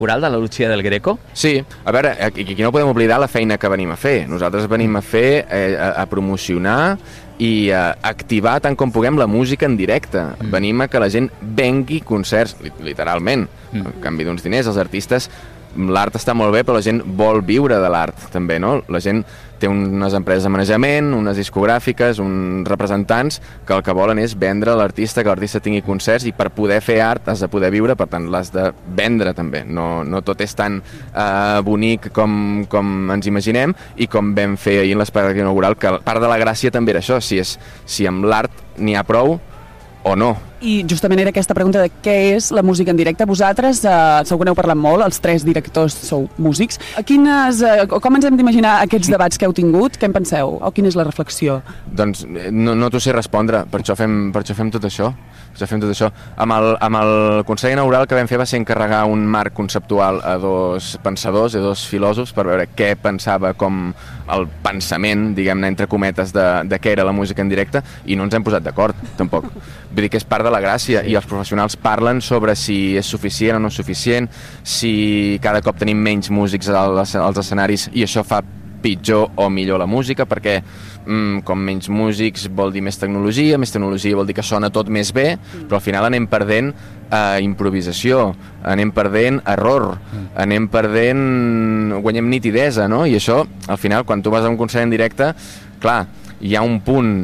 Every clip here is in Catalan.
Oral de la Lucía del Greco? Sí, a veure, aquí no podem oblidar la feina que venim a fer. Nosaltres venim a fer, a promocionar i a activar tant com puguem la música en directe. Venim a que la gent vengui concerts, literalment. En canvi d'uns diners, els artistes, l'art està molt bé, però la gent vol viure de l'art, també, no? La gent té unes empreses de manejament, unes discogràfiques, uns representants que el que volen és vendre l'artista, que l'artista tingui concerts, i per poder fer art has de poder viure, per tant l'has de vendre també. No tot és tan bonic com ens imaginem i com vam fer ahir en l'espectacle inaugural, que part de la gràcia també era això, si amb l'art n'hi ha prou o no. I justament era aquesta pregunta de què és la música en directe. Vosaltres, segur que n'heu parlat molt, els tres directors sou músics. Com ens hem d'imaginar aquests debats que heu tingut? Què en penseu? O quina és la reflexió? Doncs no t'ho sé respondre, per això fem tot això. Amb el concert inaugural que vam fer va ser encarregar un marc conceptual a dos pensadors, a dos filòsofs, per veure què pensava com el pensament, diguem-ne, entre cometes, de què era la música en directe, i no ens hem posat d'acord, tampoc. Vull dir que és part de la gràcia, i els professionals parlen sobre si és suficient o no és suficient, si cada cop tenim menys músics als escenaris i això fa pitjor o millor la música, perquè com menys músics vol dir més tecnologia vol dir que sona tot més bé, però al final anem perdent improvisació, anem perdent error, guanyem nitidesa, no? I això, al final, quan tu vas a un concert en directe, clar, hi ha un punt,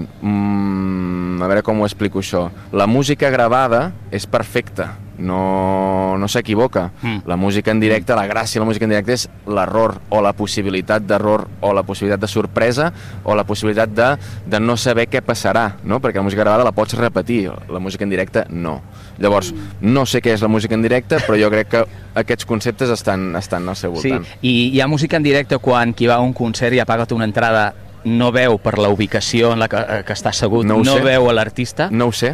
a veure com ho explico això, la música gravada és perfecta, no s'equivoca. La música en directe, la gràcia de la música en directe és l'error, o la possibilitat d'error, o la possibilitat de sorpresa, o la possibilitat de no saber què passarà, no? Perquè la música gravada la pots repetir, la música en directe no. Llavors, no sé què és la música en directe, però jo crec que aquests conceptes estan al seu voltant. Sí, i hi ha música en directe quan qui va a un concert i ha pagat una entrada no veu per la ubicació en la que està assegut, no veu a l'artista? No ho sé.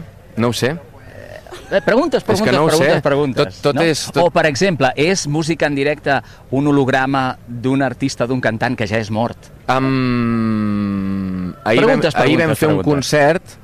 Preguntes. Tot és... O, per exemple, és música en directe un holograma d'un artista, d'un cantant que ja és mort? Ahir vam fer un concert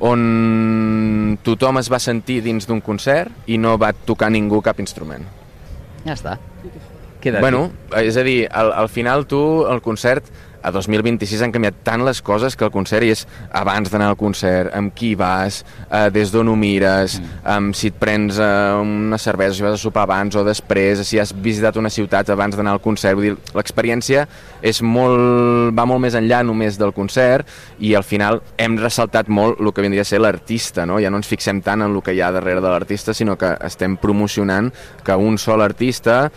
on tothom es va sentir dins d'un concert i no va tocar ningú cap instrument. Ja està. Bueno, és a dir, al final tu, el concert... A 2026 han canviat tant les coses que el concert és abans d'anar al concert, amb qui vas, des d'on ho mires, si et prens una cervesa, si vas a sopar abans o després, si has visitat una ciutat abans d'anar al concert. Vull dir, l'experiència va molt més enllà només del concert, i al final hem ressaltat molt el que vindria a ser l'artista, no? Ja no ens fixem tant en el que hi ha darrere de l'artista, sinó que estem promocionant que un sol artista,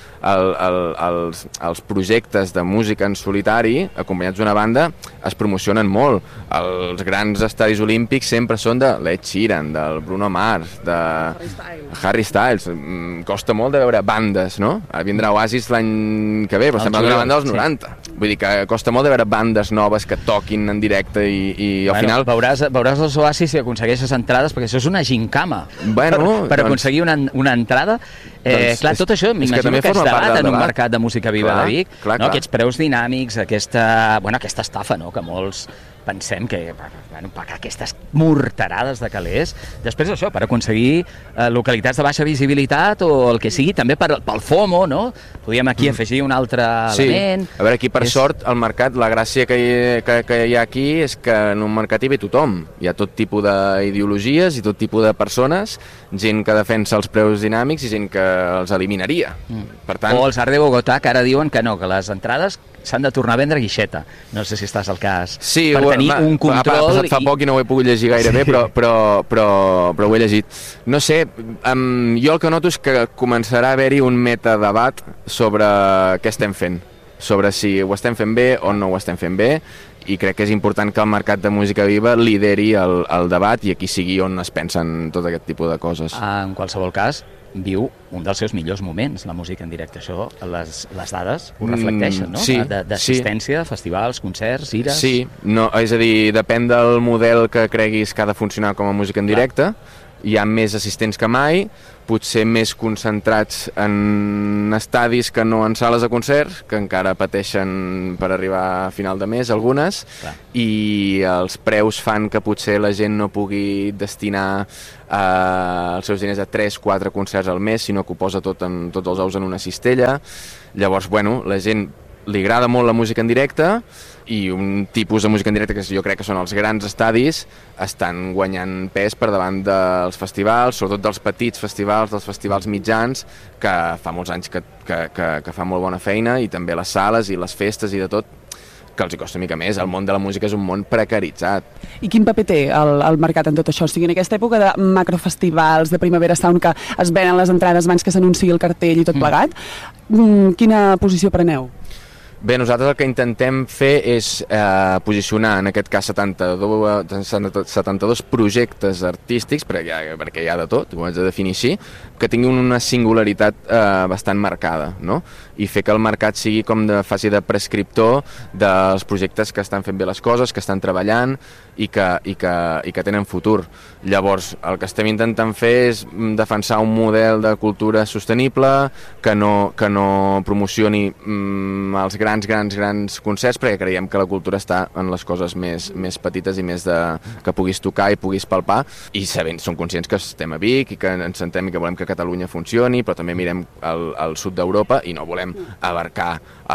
els projectes de música en solitari, acompanyats d'una banda, es promocionen molt. Els grans estadis olímpics sempre són de l'Ed Sheeran, del Bruno Mars, de Harry Styles. Costa molt de veure bandes, no? Vindrà Oasis l'any que ve, però estem parlant d'una banda dels 90. Vull dir que costa molt de veure bandes noves que toquin en directe i al final... Veuràs els Oasis si aconsegueixes entrades, perquè això és una gincama. Per aconseguir una entrada... Clar, tot això m'imagino que és debat en un mercat de música viva de Vic, aquests preus dinàmics, aquesta estafa, no?, que molts pensem que pagar aquestes morterades de calés, després això, per aconseguir localitats de baixa visibilitat o el que sigui, també pel FOMO, no? Podríem aquí afegir un altre element. A veure, aquí per sort el mercat, la gràcia que hi ha aquí és que en un mercat hi ve tothom, hi ha tot tipus d'ideologies i tot tipus de persones, gent que defensa els preus dinàmics i gent que els eliminaria. O els Art de Bogotà, que ara diuen que no, que les entrades s'han de tornar a vendre a guixeta. No sé si estàs al cas. Sí, per tenir un control... Ha passat fa poc i no ho he pogut llegir gaire bé, però ho he llegit. No sé, jo el que noto és que començarà a haver-hi un metadebat sobre què estem fent, sobre si ho estem fent bé o no ho estem fent bé, i crec que és important que el mercat de música viva lideri el debat i aquí sigui on es pensen tot aquest tipus de coses. En qualsevol cas, viu un dels seus millors moments, la música en directe. Això, les dades ho reflecteixen, no? Sí, d'assistència, festivals, concerts, gires... Sí, no, és a dir, depèn del model que creguis que ha de funcionar com a música en directe. hi ha més assistents que mai, potser més concentrats en estadis que no en sales de concerts, que encara pateixen per arribar a final de mes, algunes, i els preus fan que potser la gent no pugui destinar els seus diners a 3-4 concerts al mes, sinó que ho posa tots els ous en una cistella. Llavors, bueno, la gent li agrada molt la música en directe, i un tipus de música en directe que jo crec que són els grans estadis estan guanyant pes per davant dels festivals, sobretot dels petits festivals, dels festivals mitjans, que fa molts anys que fa molt bona feina, i també les sales i les festes i de tot, que els hi costa una mica més. El món de la música és un món precaritzat. I quin paper té el mercat en tot això? O sigui, en aquesta època de macrofestivals, de Primavera Sound, que es venen les entrades abans que s'anunciï el cartell i tot plegat, quina posició preneu? Bé, nosaltres el que intentem fer és posicionar, en aquest cas, 72 projectes artístics, perquè hi ha de tot, ho haig de definir així, que tinguin una singularitat bastant marcada, no? I fer que el mercat sigui faci de prescriptor dels projectes que estan fent bé les coses, que estan treballant i que tenen futur. Llavors, el que estem intentant fer és defensar un model de cultura sostenible, que no promocioni els grans concerts, perquè creiem que la cultura està en les coses més petites i més que puguis tocar i puguis palpar, i som conscients que estem a Vic i que ens sentem i que volem que Catalunya funcioni, però també mirem al sud d'Europa i no volem abarcar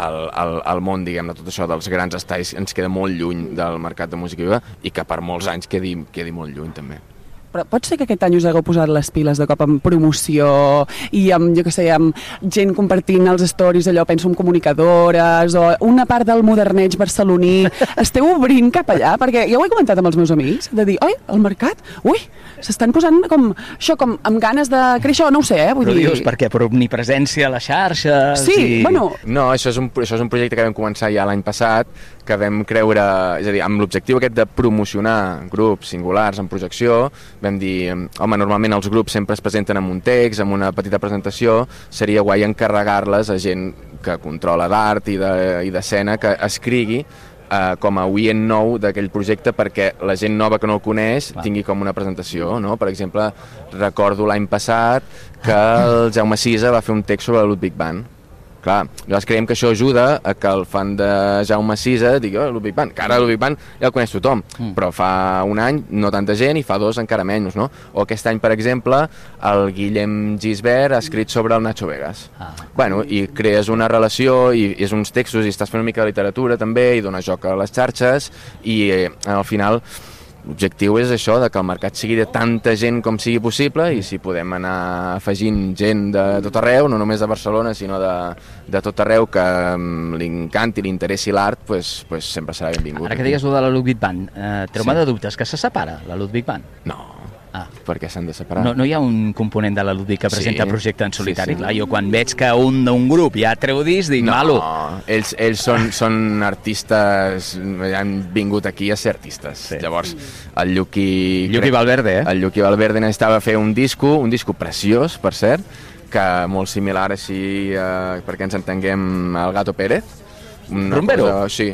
el món, diguem-ne, tot això dels grans estadis ens queda molt lluny del mercat de música viva, i que per molts anys quedi molt lluny també. Però pot ser que aquest any us hagueu posat les piles de cop amb promoció i amb, jo què sé, amb gent compartint els stories, allò, penso en comunicadores, o una part del moderneig barceloní. Esteu obrint cap allà? Perquè jo ho he comentat amb els meus amics, de dir, oi, el mercat, s'estan posant com amb ganes de créixer, no ho sé, vull dir... Però dius, per què? Per omnipresència a les xarxes? Sí, bueno... No, això és un projecte que vam començar ja l'any passat, que vam creure, és a dir, amb l'objectiu aquest de promocionar grups singulars en projecció, vam dir, home, normalment els grups sempre es presenten amb un text, amb una petita presentació, seria guai encarregar-les a gent que controla d'art i d'escena, que escrigui com a oient nou d'aquell projecte, perquè la gent nova que no el coneix tingui com una presentació, no? Per exemple, recordo l'any passat que el Jaume Sisa va fer un text sobre la Ludwig Band. Clar, nosaltres creiem que això ajuda a que el fan de Jaume Sisa digui, Ludwig Band, que ara Ludwig Band ja el coneix tothom, però fa un any no tanta gent i fa 2 encara menys, no? O aquest any, per exemple, el Guillem Gisbert ha escrit sobre el Nacho Vegas. Bueno, i crees una relació i és uns textos i estàs fent una mica de literatura també i dona joc a les xarxes i al final... L'objectiu és això, de que el mercat sigui de tanta gent com sigui possible, i si podem anar afegint gent de tot arreu, no només de Barcelona, sinó de tot arreu, que li encanti, li interessi l'art, doncs sempre serà benvingut. Ara que digues de la Ludwig Band, treu-me de dubtes, que se separa la Ludwig Band? No. Per què s'han de separar? No hi ha un component de la Ludwig que presenta projecte en solitari? Clar, jo quan veig que un d'un grup ja treu disc, dic malo. No, ells són artistes, han vingut aquí a ser artistes. Llavors, el Lluqui Valverde, el Lluqui Valverde necessitava fer un disco preciós, per cert, que molt similar així, perquè ens entenguem, al Gato Pérez. Rumbero? Sí.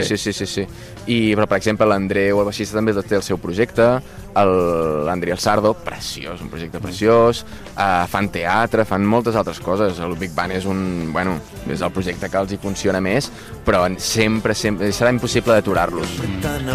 Però, per exemple, l'Andreu, el baixista, també té el seu projecte, l'Andreu El Sardo, preciós, un projecte preciós, fan teatre, fan moltes altres coses. El Big Band és és el projecte que els hi funciona més, però sempre serà impossible d'aturar-los.